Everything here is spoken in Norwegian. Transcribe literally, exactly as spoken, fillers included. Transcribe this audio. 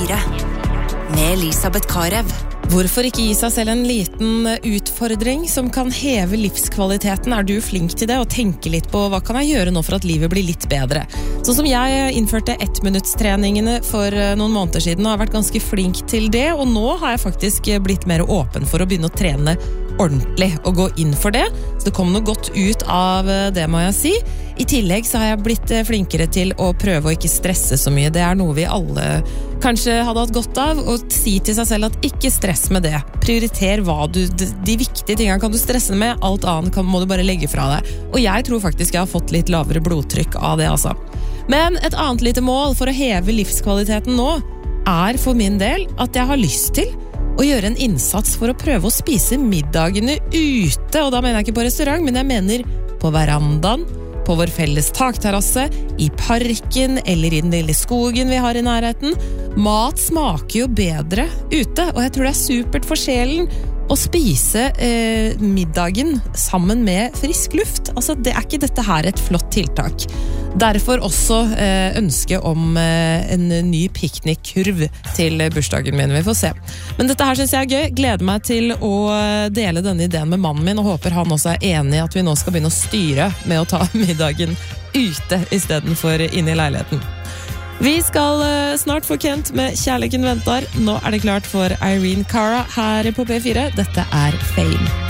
fire med Elisabeth Karev. Hvorfor ikke gi seg selv en liten utfordring som kan heve livskvaliteten? Er du flink til det? Og tenke litt på hva kan jeg gjøre nå for at livet blir litt bedre? Sånn som jeg innførte ettminuttstreningene for noen måneder siden og har vært ganske flink til det, og nå har jeg faktisk blitt mer åpen for å begynne å trene ordentlig og gå inn for det. Så det kom noe godt ut av det, må jeg si. I tillegg så har jeg blitt flinkere til å prøve å ikke stresse så mye. Det er noe vi alle kanskje hadde hatt godt av, og si til seg selv at ikke stress med det. Prioriter hva du, de viktige tingene kan du stresse med, alt annet kan, må du bare legge fra deg. Og jeg tror faktisk jeg har fått litt lavere blodtrykk av det, altså. Men et annet lite mål for å heve livskvaliteten nå er for min del at jeg har lyst til å gjøre en innsats for å prøve å spise middagene ute, og da mener jeg ikke på restaurant, men jeg mener på verandaen, på vår felles takterrasse, i parken eller i den lille skogen vi har i nærheten. Mat smaker jo bedre ute, og jeg tror det er supert for sjelen å spise eh, middagen sammen med frisk luft. Altså, det er ikke dette her et flott tiltak. Derfor også eh, ønske om eh, en ny piknikkurv til bursdagen min. Vi får se. Men dette her synes jeg er gøy. Gleder meg til å dele denne ideen med mannen min, og håper han også er enig i at vi nå skal begynne å styre med å ta middagen ute i stedet for inne i leiligheten. Vi skal snart få Kent med Kjærligheten venter. Nå er det klart for Irene Cara her på P fire. Dette er Fame.